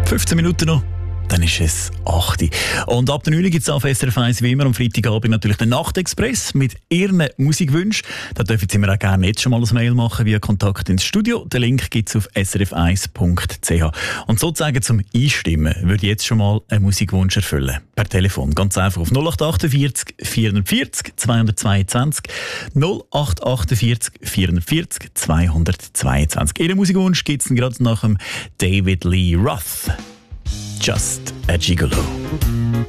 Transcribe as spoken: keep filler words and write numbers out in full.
fünfzehn Minuten noch. Dann ist es acht Uhr. Und ab der neun Uhr gibt es auf S R F eins wie immer am Freitagabend natürlich den Nachtexpress mit Ihren Musikwünschen. Da dürfen Sie mir auch gerne jetzt schon mal ein Mail machen via Kontakt ins Studio. Den Link gibt es auf s r f eins punkt c h. Und sozusagen zum Einstimmen würde ich jetzt schon mal einen Musikwunsch erfüllen. Per Telefon. Ganz einfach auf null acht achtundvierzig vierundvierzig zweihundertzweiundzwanzig. null acht achtundvierzig vierundvierzig zweihundertzweiundzwanzig. Ihren Musikwunsch gibt es gerade nach dem David Lee Roth. Just a Gigolo.